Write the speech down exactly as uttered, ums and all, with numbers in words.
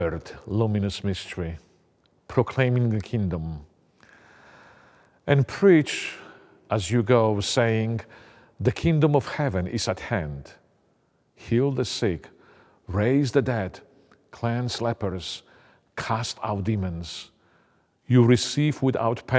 Third luminous mystery, proclaiming the kingdom. And preach as you go, saying, the kingdom of heaven is at hand. Heal the sick, raise the dead, cleanse lepers, cast out demons. You receive without pay